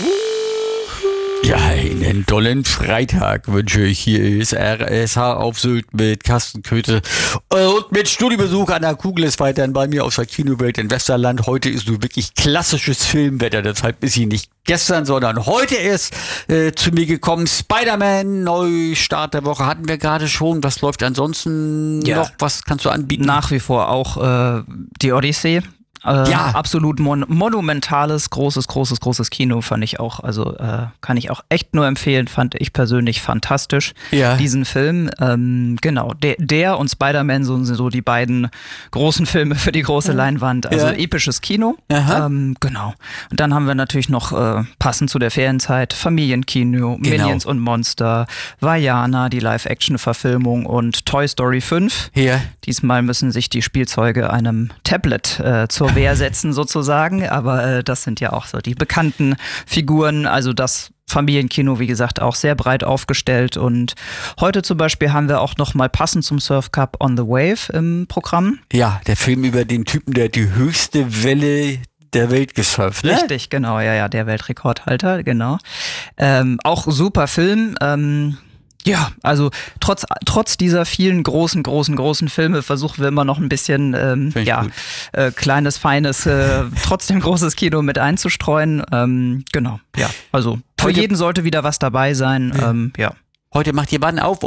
Ja, einen tollen Freitag wünsche ich. Hier ist RSH auf Sylt mit Carsten Köthe und mit Studiobesuch an der Kugel ist weiterhin bei mir aus der Kinowelt in Westerland. Heute ist nur wirklich klassisches Filmwetter, deshalb ist sie nicht gestern, sondern heute erst zu mir gekommen. Spider-Man, Neustart der Woche hatten wir gerade schon. Was läuft ansonsten noch? Was kannst du anbieten? Nach wie vor auch die Odyssee. Absolut monumentales, großes Kino fand ich auch. Also kann ich auch echt nur empfehlen, fand ich persönlich fantastisch, diesen Film. Genau, der und Spider-Man sind so die beiden großen Filme für die große Leinwand. Also episches Kino. Genau. Und dann haben wir natürlich noch passend zu der Ferienzeit Familienkino, Minions und Monster, Vaiana, die Live-Action-Verfilmung und Toy Story 5. Diesmal müssen sich die Spielzeuge einem Tablet zur Wehr setzen sozusagen, aber das sind ja auch so die bekannten Figuren, also das Familienkino, wie gesagt, auch sehr breit aufgestellt und heute zum Beispiel haben wir auch noch mal passend zum Surf Cup On The Wave im Programm. Ja, der Film über den Typen, der die höchste Welle der Welt gesurft, ne? Richtig, genau, ja, der Weltrekordhalter, genau. Auch super Film, ja, also trotz dieser vielen großen Filme versuchen wir immer noch ein bisschen, kleines, feines, trotzdem großes Kino mit einzustreuen. Genau, ja, also für jeden sollte wieder was dabei sein, Heute macht ihr wann auf?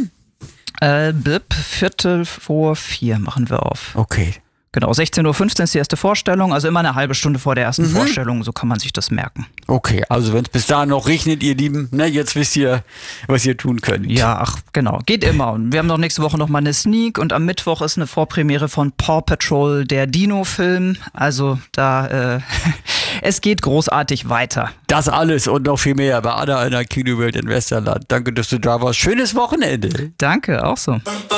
3:45 machen wir auf. Okay. Genau, 16:15 Uhr ist die erste Vorstellung, also immer eine halbe Stunde vor der ersten Vorstellung, so kann man sich das merken. Okay, also wenn es bis dahin noch regnet, ihr Lieben, jetzt wisst ihr, was ihr tun könnt. Ja, genau, geht immer. Und wir haben noch nächste Woche noch mal eine Sneak und am Mittwoch ist eine Vorpremiere von Paw Patrol, der Dino-Film. Also da, es geht großartig weiter. Das alles und noch viel mehr bei Anna in der Kinowelt in Westerland. Danke, dass du da warst. Schönes Wochenende. Danke, auch so.